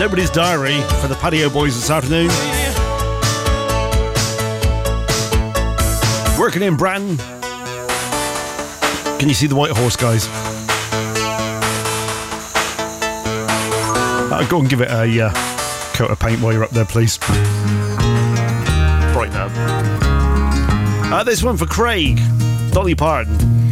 Nobody's Diary for the Patio Boys this afternoon. Working in Bratton. Can you see the white horse, guys? Go and give it a coat of paint while you're up there, please. Right now. This one for Craig. Dolly Parton.